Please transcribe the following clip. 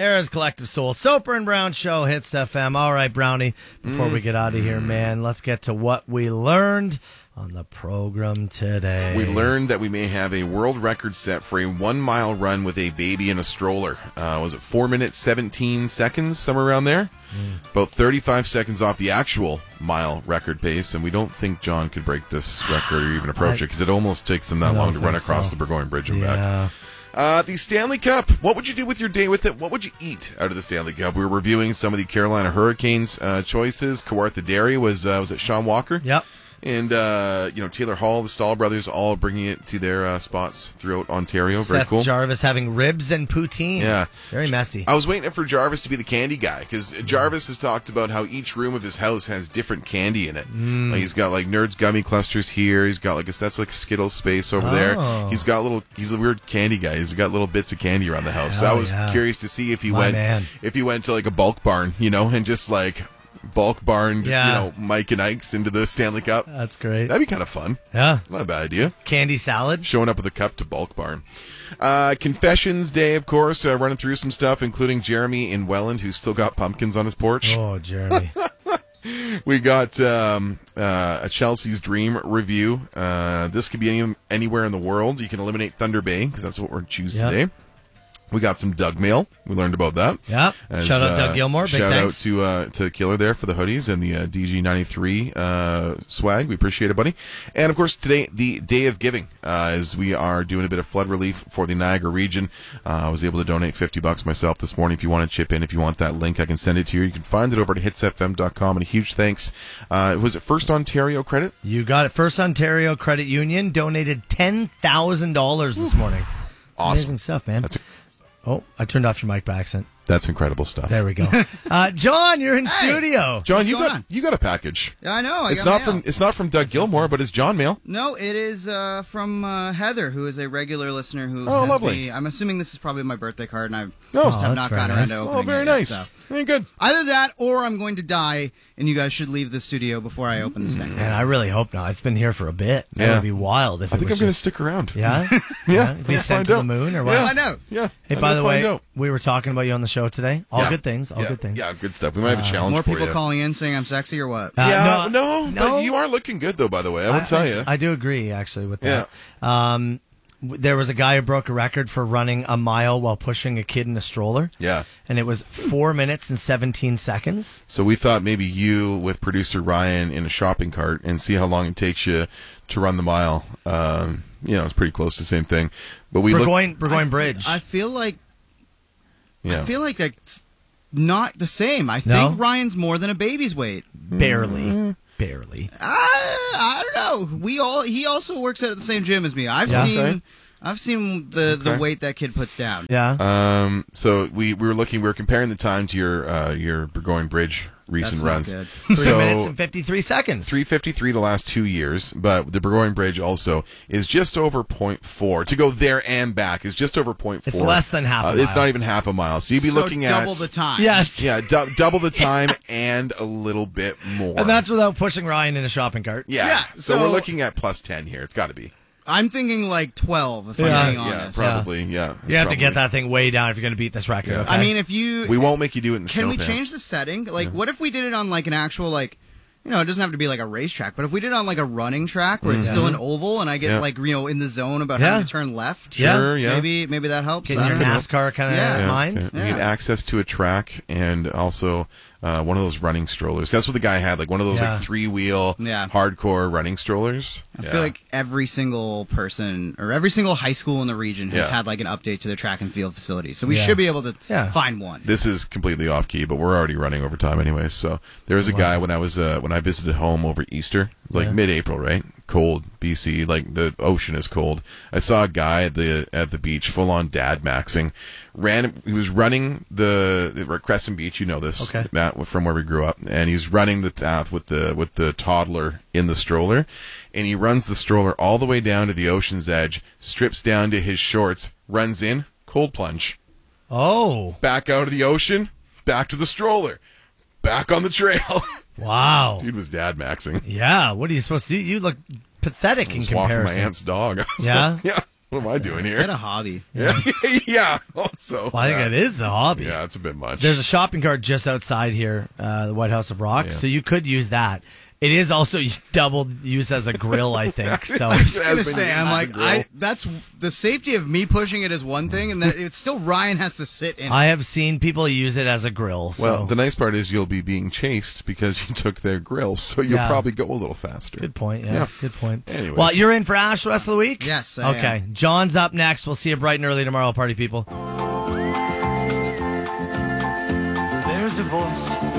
There's Collective Soul. Soper and Brown Show, Hits FM. All right, Brownie, before we get out of here, man, let's get to what we learned on the program today. We learned that we may have a world record set for a 1 mile run with a baby in a stroller. Was it 4 minutes, 17 seconds, somewhere around there? About 35 seconds off the actual mile record pace, and we don't think John could break this record or even approach it, because it almost takes him that long to run across the Burgoyne Bridge and back. The Stanley Cup. What would you do with your day with it? What would you eat out of the Stanley Cup? We were reviewing some of the Carolina Hurricanes choices. Kawartha Dairy was it Sean Walker? Yep. And, Taylor Hall, the Stahl brothers, all bringing it to their spots throughout Ontario. Very cool. Seth Jarvis having ribs and poutine. Yeah. Very messy. I was waiting for Jarvis to be the candy guy, because Jarvis has talked about how each room of his house has different candy in it. Like, he's got, like, Nerds gummy clusters here. He's got, like, that's like Skittles space over there. He's a weird candy guy. He's got little bits of candy around the house. So I was curious to see if he went to, like, a bulk barn, and just, like, bulk barned, Mike and Ike's into the Stanley Cup. That's great. That'd be kind of fun. Yeah. Not a bad idea. Candy salad. Showing up with a cup to bulk barn. Confessions Day, of course, running through some stuff, including Jeremy in Welland, who's still got pumpkins on his porch. Oh, Jeremy. We got a Chelsea's Dream review. This could be anywhere in the world. You can eliminate Thunder Bay, because that's what we're choosing today. We got some Doug mail. We learned about that. Yeah. Shout out Doug Gilmore. Big thanks. Shout out to Killer there for the hoodies and the DG93 swag. We appreciate it, buddy. And, of course, today, the Day of Giving, as we are doing a bit of flood relief for the Niagara region. I was able to donate $50 myself this morning. If you want to chip in, if you want that link, I can send it to you. You can find it over at hitsfm.com. And a huge thanks. Was it First Ontario Credit? You got it. First Ontario Credit Union donated $10,000 this morning. Awesome. Amazing stuff, man. Oh, I turned off your mic by accident. That's incredible stuff. There we go. John, you're in studio. John, you got a package. Yeah, I know. It's not from Doug Gilmore, but it's John mail. No, it is from Heather, who is a regular listener. Lovely. I'm assuming this is probably my birthday card, and I just have not gotten around to opening it. Oh, very nice. So. Very good. Either that, or I'm going to die, and you guys should leave the studio before I open this thing. And I really hope not. It's been here for a bit. That would be wild. If I think I'm going to stick around. Yeah? Yeah. Be sent to the moon or what? Yeah, I know. Yeah. Hey, by the way, we were talking about you on the show today. All good things. All good things. Yeah, good stuff. We might have a challenge More for you. people calling in saying I'm sexy or what? No, but you are looking good, though, by the way. I will tell you. I do agree, actually, with that. Yeah. There was a guy who broke a record for running a mile while pushing a kid in a stroller. Yeah. And it was 4 minutes and 17 seconds. So we thought maybe you with producer Ryan in a shopping cart and see how long it takes you to run the mile. It's pretty close to the same thing. But Burgoyne Bridge. I feel like that's not the same. I think Ryan's more than a baby's weight. Barely. I don't know. He also works out at the same gym as me. I've seen the weight that kid puts down. Yeah. So we were comparing the time to your Burgoyne Bridge recent runs. Good. 3 minutes and 53 seconds. 3:53 the last 2 years, but the Burgoyne Bridge also is just over 0.4. To go there and back is just over 0.4. It's less than half a mile. It's not even half a mile. So you'd be looking at double the time. Yes. Yeah, double the time and a little bit more. And that's without pushing Ryan in a shopping cart. Yeah. So we're looking at plus 10 here. It's got to be. I'm thinking like 12, if I'm being honest. Yeah, probably, yeah. You have to get that thing way down if you're going to beat this record. Yeah. Okay? I mean, if you... We won't make you do it in the Can we snowpants. change the setting? Like, what if we did it on like an actual, like... it doesn't have to be like a racetrack, but if we did it on like a running track where it's still an oval and I get like, in the zone about having to turn left. Sure, Maybe that helps. Get your NASCAR kind of mind. Okay. You get access to a track and also one of those running strollers. That's what the guy had, like one of those like 3-wheel hardcore running strollers. I feel like every single person or every single high school in the region has had like an update to their track and field facility. So we should be able to find one. This is completely off key, but we're already running over time anyway. So there was a guy when I visited home over Easter, like mid-April, right? Cold, BC, like the ocean is cold. I saw a guy at the beach, full on dad maxing. He was running the Crescent Beach, you know this, Matt, from where we grew up, and he's running the path with the toddler in the stroller, and he runs the stroller all the way down to the ocean's edge, strips down to his shorts, runs in, cold plunge. Oh. Back out of the ocean, back to the stroller, back on the trail. Wow. Dude was dad maxing. Yeah. What are you supposed to do? You look pathetic in comparison. Walking my aunt's dog. Yeah? Yeah. What am I doing here? Get a hobby. Yeah. Yeah. Also. Well, I think it is the hobby. Yeah, it's a bit much. There's a shopping cart just outside here, the White House of Rock, so you could use that. It is also double used as a grill, I think. So I was gonna say, I'm like, that's the safety of me pushing it is one thing, and then it's still Ryan has to sit in it. I have seen people use it as a grill. So. Well, the nice part is you'll be being chased because you took their grill, so you'll probably go a little faster. Good point. Yeah, good point. Anyways. Well, you're in for Ash the rest of the week? Yes, I am. John's up next. We'll see you bright and early tomorrow, party people. There's a voice